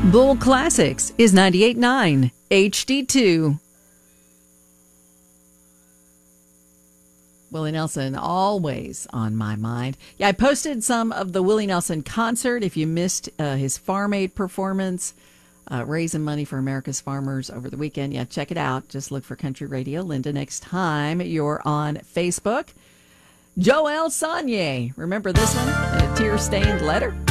Bull Classics is 98.9 HD2. Willie Nelson, always on my mind. Yeah, I posted some of the Willie Nelson concert. If you missed his Farm Aid performance, raising money for America's farmers over the weekend, yeah, check it out. Just look for Country Radio Linda next time you're on Facebook. Joel Sonnier, remember this one? A tear-stained letter?